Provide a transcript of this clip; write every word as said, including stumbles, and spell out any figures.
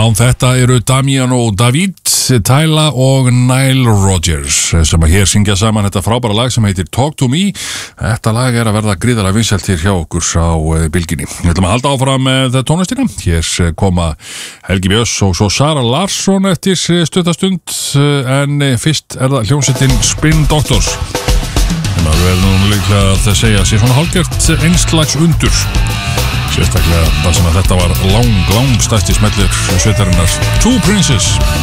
þetta eru Damiano David, Tyla og Nile Rodgers sem að hér syngja saman þetta frábæra lag sem heitir Talk to Me. Þetta lag er að verða gríðarlega vinsælt hér hjá okkur á bylginni. Við ætlum að halda áfram með tónlistina. Hér koma Helgi Björns og svo Sara Larsson eftir stuttastund, en fyrst er það hljómsveitin Spin Doctors. En það verður nú líklega að segja að sé svona hálfgert einslags undur. Sérstaklega það sem að þetta var lang, lang stærsti smellir sveitarinnar Two Princes.